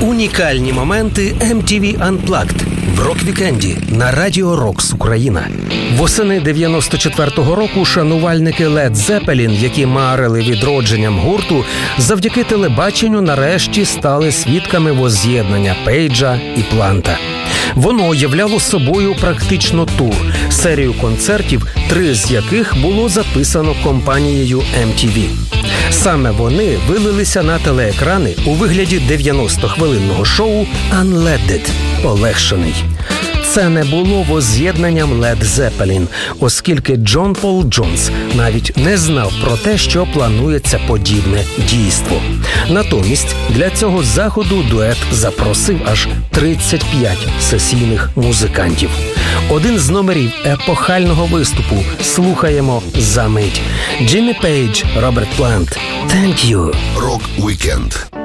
Унікальні моменти MTV Unplugged в рок-вікенді на Радіо Рокс Україна. Восени 94-го року шанувальники Led Zeppelin, які марили відродженням гурту, завдяки телебаченню нарешті стали свідками возз'єднання Пейджа і Планта. Воно являло собою практично тур, серію концертів, 3 з яких було записано компанією MTV. Саме вони вилилися на телеекрани у вигляді 90-хвилинного шоу «Unleaded» – «Полегшений». Це не було возз'єднанням Led Zeppelin, оскільки Джон Пол Джонс навіть не знав про те, що планується подібне дійство. Натомість для цього заходу дует запросив аж 35 сесійних музикантів. Один з номерів епохального виступу слухаємо за мить. Джиммі Пейдж, Роберт Плант. Thank you. Рок-вікенд.